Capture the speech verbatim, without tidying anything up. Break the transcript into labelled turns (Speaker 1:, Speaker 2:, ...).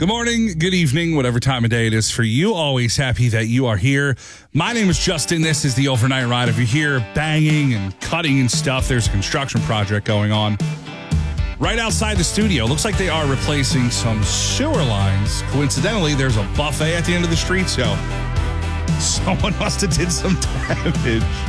Speaker 1: Good morning, good evening, whatever time of day it is for you. Always happy that you are here. My name is Justin. This is the Overnight Ride. If you hear banging and cutting and stuff, there's a construction project going on right outside the studio. Looks like they are replacing some sewer lines. Coincidentally, there's a buffet at the end of the street, so someone must have did some damage.